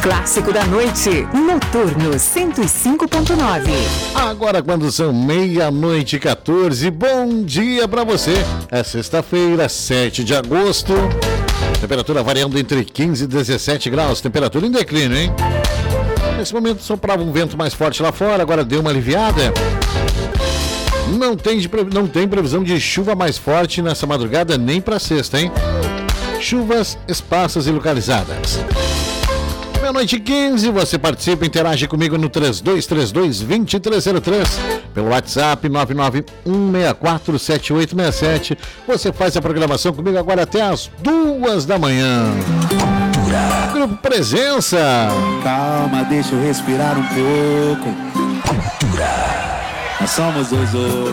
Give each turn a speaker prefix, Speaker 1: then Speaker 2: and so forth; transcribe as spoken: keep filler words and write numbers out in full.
Speaker 1: clássico da noite. Noturno cento e cinco ponto nove.
Speaker 2: Agora, quando são meia-noite e quatorze, bom dia pra você. É sexta-feira, sete de agosto. Temperatura variando entre quinze e dezessete graus. Temperatura em declínio, hein? Nesse momento soprava um vento mais forte lá fora, agora deu uma aliviada. Não tem, de, não tem previsão de chuva mais forte nessa madrugada, nem pra sexta, hein? Chuvas esparsas e localizadas. Meia-noite e quinze, você participa, interage comigo no três dois três dois, dois três zero três, pelo WhatsApp nove nove um seis quatro sete oito seis sete. Você faz a programação comigo agora até as duas da manhã. Grupo Presença.
Speaker 3: Calma, deixa eu respirar um pouco. Nós somos os